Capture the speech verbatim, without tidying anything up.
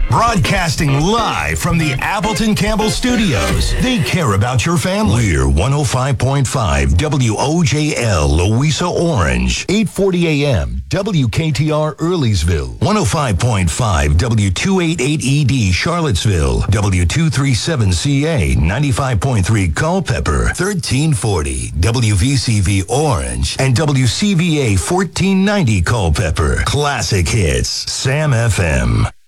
Broadcasting live from the Appleton Campbell Studios. They care about your family. We're one oh five point five W O J L, Louisa Orange. eight forty a.m. W K T R Earlysville. one oh five point five W two eighty-eight E D Charlottesville. W two thirty-seven C A. ninety-five point three Culpeper. thirteen forty W V C V Orange. And W C V A fourteen ninety Culpeper. Classic hits. Sam F M.